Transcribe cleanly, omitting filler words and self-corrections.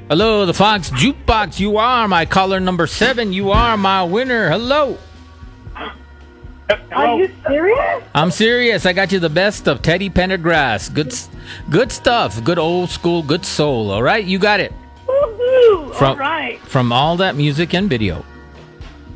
Hello, the Fox Jukebox. You are my caller number 7. You are my winner. Hello. Are you serious? I'm serious. I got you the best of Teddy Pendergrass. Good stuff. Good old school. Good soul. All right, you got it. Woohoo! From, All right. From All That Music and Video.